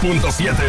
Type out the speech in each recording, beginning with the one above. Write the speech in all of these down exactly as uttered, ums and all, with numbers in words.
punto siete.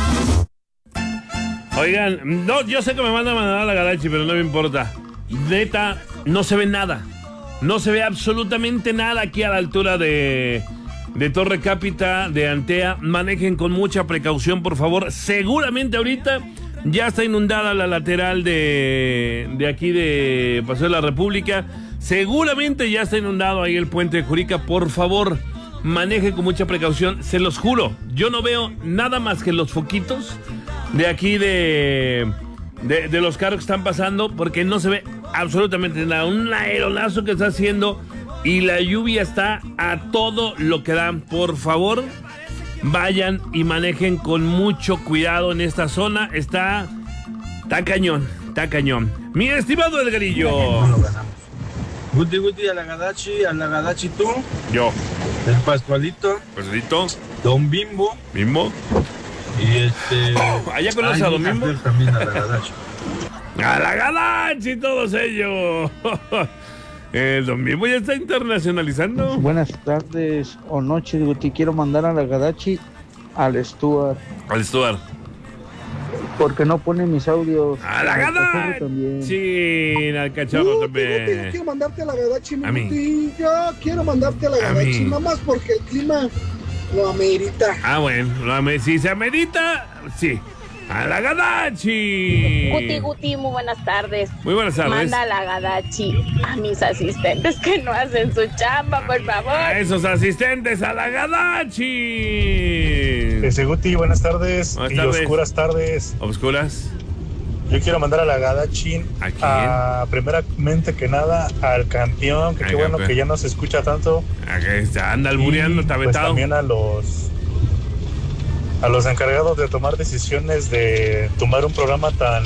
Oigan, no, yo sé que me mandan a mandar a la Gadachi, pero no me importa. Neta, no se ve nada. No se ve absolutamente nada aquí a la altura de, de Torre Cápita, de Antea. Manejen con mucha precaución, por favor. Seguramente ahorita ya está inundada la lateral de, de aquí de Paseo de la República. Seguramente ya está inundado ahí el puente de Jurica. Por favor, manejen con mucha precaución. Se los juro, yo no veo nada más que los foquitos de aquí de, de, de los carros que están pasando, porque no se ve absolutamente nada. Un aeronazo que está haciendo y la lluvia está a todo lo que dan. Por favor, vayan y manejen con mucho cuidado en esta zona. Está, está cañón, está cañón. Mi estimado Edgarillo. Guti Guti a la Gadachi, a la Gadachi tú. Yo. El Pascualito. Pascualito. Don Bimbo. Bimbo. Y este... Allá conoces a Don Bimbo. También a la Gadachi. A la Gadachi, todos ellos. El Don Bimbo ya está internacionalizando. Buenas tardes o noches, Guti. Quiero mandar a la Gadachi al Stuart. Al Stuart. Porque no pone mis audios. A la Gadachi. Sí, al cachorro también. Guti, yo quiero mandarte a la Gadachi, mi A mí. Guti. Yo quiero mandarte a la A Gadachi, mí. nada más porque el clima lo amerita. Ah, bueno, lo ame- si se amerita, sí. A la Gadachi. Guti, Guti, muy buenas tardes. Muy buenas tardes. Manda a la Gadachi a mis asistentes que no hacen su chamba, por favor. A esos asistentes, a la Gadachi. Ese Guti, buenas tardes. Buenas y tardes. oscuras tardes. Obscuras. Yo quiero mandar a la Gadachi ¿A quién? a, primeramente que nada, al campeón, que Al qué bueno campeón. que ya no se escucha tanto. Aquí está, anda albureando, Y, está pues, vetado. también a los a los encargados de tomar decisiones de tomar un programa tan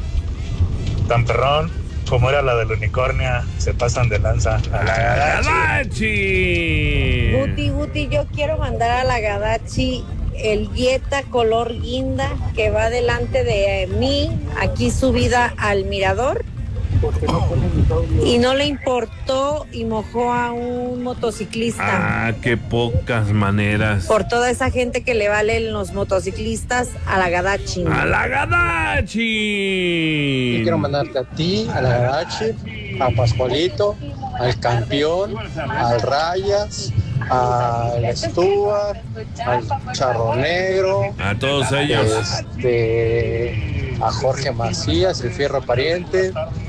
tan perrón como era la del unicornia. Se pasan de lanza. A la Gadachi. Gadachi. Guti, Guti, yo quiero mandar a la Gadachi el Jetta color guinda que va delante de mí, aquí subida al mirador. Y no le importó y mojó a un motociclista. Ah, qué pocas maneras. Por toda esa gente que le valen los motociclistas a la Gadachi. ¡A la Gadachi! Yo quiero mandarte a ti, a la Gadachi, a Pascualito, al campeón, al Rayas, al Stuart, al Charro Negro, A todos ellos. este, a Jorge Macías, el fierro pariente.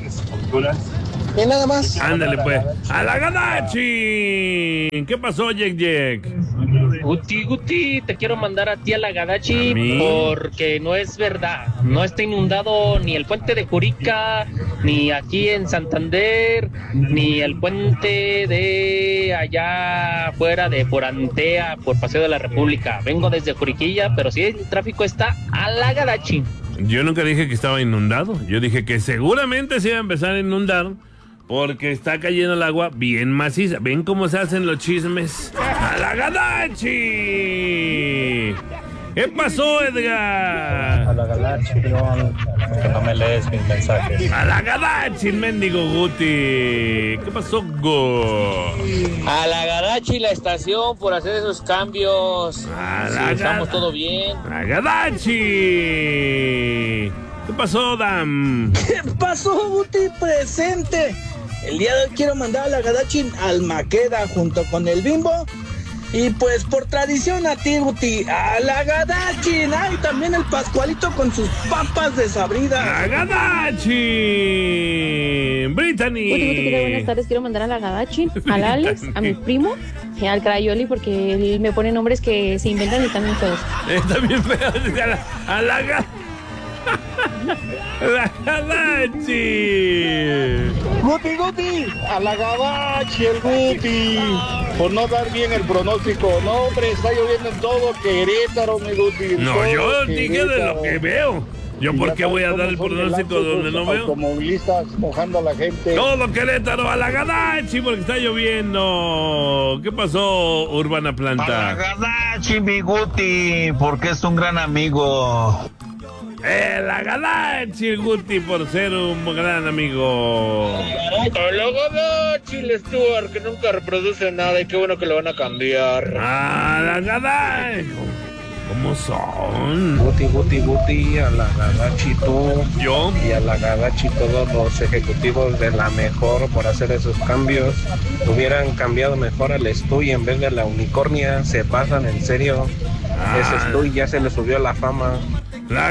Y nada más. Ándale pues. ¡A la Gadachi! ¿Qué pasó, Jack Jack? Guti, Guti, te quiero mandar a ti a la Gadachi ¿A mí? porque no es verdad. No está inundado ni el puente de Jurica, ni aquí en Santander, ni el puente de allá afuera de por Antea, por Paseo de la República. Vengo desde Juriquilla, pero sí el tráfico está a la Gadachi. Yo nunca dije que estaba inundado. Yo dije que seguramente se iba a empezar a inundar porque está cayendo el agua bien maciza. ¿Ven cómo se hacen los chismes? ¡A la Gadachi! ¿Qué pasó, Edgar? A la Gadachi, pero que no me lees mis mensajes. ¡A la Gadachi, mendigo Guti! ¿Qué pasó, Go? A la Gadachi la estación por hacer esos cambios. A Si la estamos Gada- todo bien. ¡A la Gadachi! ¿Qué pasó, Dam? ¿Qué pasó, Guti? Presente. El día de hoy quiero mandar a la Gadachi al Maqueda junto con el Bimbo. Y pues por tradición a ti, Guti, a la Gadachi. Ay, también el Pascualito con sus papas desabridas. ¡A la Gadachi! ¡Brittany! Guti, Guti, ¿qué tal? Buenas tardes. Quiero mandar a la Gadachi, al Alex, a mi primo, y al Crayoli, porque él me pone nombres que se inventan y están bien feos. Está bien feo. A la, a la, ga- a la Gadachi. Guti Guti, a la Gadachi, el Guti. Por no dar bien el pronóstico. No, hombre, está lloviendo en todo Querétaro, mi Guti. No, Todo yo dije de lo que veo. ¿Yo Y por ya qué voy a sabes dar el cómo son pronóstico delante donde los no veo? automovilistas mojando a la gente. Todo Querétaro a la Gadachi porque está lloviendo. ¿Qué pasó, Urbana A la Planta? Gadachi, mi Guti, porque es un gran amigo. Eh, la Gadachi, Guti, por ser un gran amigo. A la Gadachi, el Stuart, que nunca reproduce nada y qué bueno que lo van a cambiar. A la Gadachi. ¿Cómo son? Guti, Guti, Guti, a la Gadachi tú. Yo. Y a la Gadachi todos los ejecutivos de la mejor por hacer esos cambios. Hubieran cambiado mejor al Estuy en vez de la Unicornia. Se pasan, en serio. Ah. Ese Estuy ya se le subió la fama. ¡La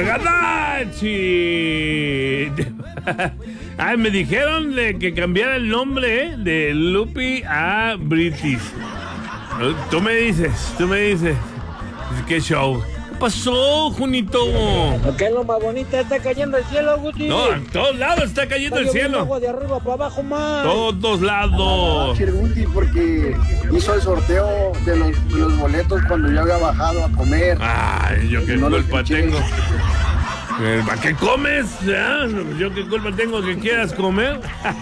Gadachi! Ay, me dijeron de que cambiara el nombre, ¿eh? De Lupi a British. Tú me dices, tú me dices. ¿Qué show? ¿Qué pasó, Junito? ¿Qué es lo más bonito? Está cayendo el cielo, Guti. No, en todos lados está cayendo Está el cielo. agua de arriba para abajo, más. Todos lados. Guti, porque hizo el sorteo de los, de los boletos cuando yo había bajado a comer. Ay, yo qué No lo culpa escuché. tengo. ¿Para qué comes? ¿Ya? Yo qué culpa tengo que quieras comer.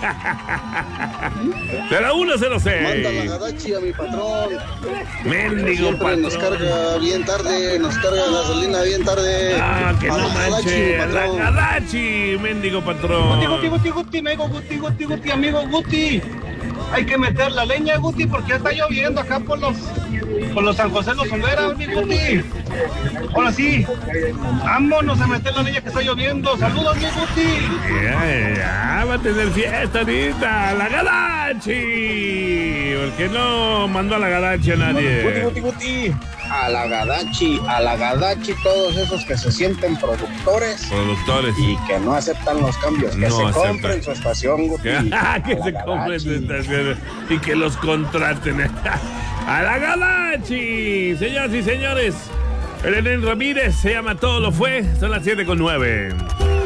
Será uno cero seis. Manda la Gadachi a mi patrón. Mendigo Siempre patrón. nos carga bien tarde, nos carga gasolina bien tarde. Ah, que A no la Gadachi, mi manches. La patrón. Gadachi, mendigo patrón. Guti, Guti, Guti, Guti, amigo Guti, Guti, Guti, amigo Guti. Hay que meter la leña, Guti, porque ya está lloviendo acá por los, por los San José Los Olvera, mi Guti. Ahora sí, vámonos a meter la leña que está lloviendo. Saludos, mi Guti. Ya, ya, va a tener fiesta ahorita. La Gadachi. ¿Por qué no mandó a la Gadachi a Guti, nadie? Guti, Guti. A la Gadachi, a la Gadachi, todos esos que se sienten productores Productores. y que no aceptan los cambios, que No se aceptan. compren su estación, Guti. que A la se compren Gadachi. estaciones y que los contraten. A la Gadachi. Señoras y señores, el Elén Ramírez se llama Todo lo Fue. Son las siete con nueve.